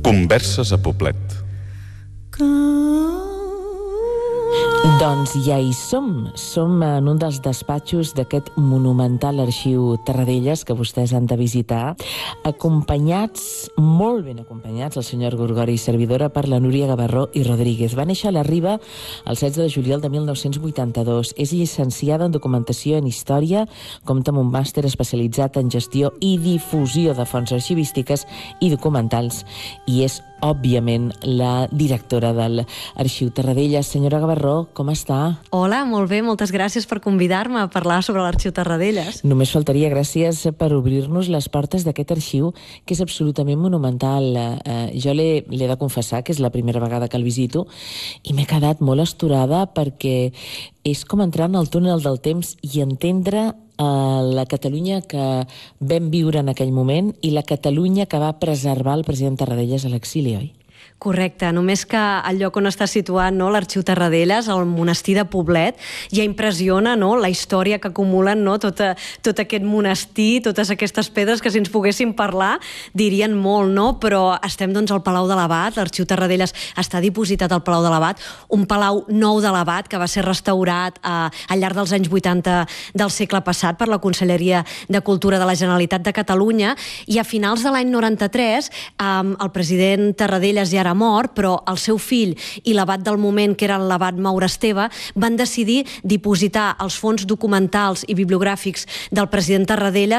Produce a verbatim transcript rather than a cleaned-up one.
Converses a Poblet. Doncs ja hi som. Som en un dels despatxos d'aquest monumental arxiu Tarradellas que vostès han de visitar, acompanyats, molt ben acompanyats, el senyor Gorgori i servidora, per la Núria Gavarró i Rodríguez. Va néixer a la Riba el setze de juliol de mil nou-cents vuitanta-dos. És llicenciada en documentació en història, compta amb un màster especialitzat en gestió i difusió de fonts arxivístiques i documentals, i és, òbviament, la directora de l'Arxiu Tarradellas. Senyora Gavarró, com està? Hola, molt bé, moltes gràcies per convidar-me a parlar sobre l'Arxiu Tarradellas. Només faltaria. Gràcies per obrir-nos les portes d'aquest arxiu, que és absolutament monumental. Eh, jo l'he de confessar que és la primera vegada que el visito i m'he quedat molt astorada perquè és com entrar en el túnel del temps i entendre a la Catalunya que vam viure en aquell moment i la Catalunya que va preservar el president Tarradellas a l'exili, oi? Correcte, només que el lloc on està situat, no, l'Arxiu Tarradellas, el monestir de Poblet, ja impressiona, no, la història que acumulen, no, tot, tot aquest monestir, totes aquestes pedres que si ens poguéssim parlar dirien molt, no? Però estem doncs al Palau de l'Abat, l'Arxiu Tarradellas està dipositat al Palau de l'Abat, un palau nou de l'Abat que va ser restaurat eh, al llarg dels anys vuitanta del segle passat per la Conselleria de Cultura de la Generalitat de Catalunya, i a finals de l'any noranta-tres eh, el president Tarradellas ja era mort, però el seu fill i l'abat del moment, que era l'abat Maure Esteve, van decidir dipositar els fons documentals i bibliogràfics del president Tarradellas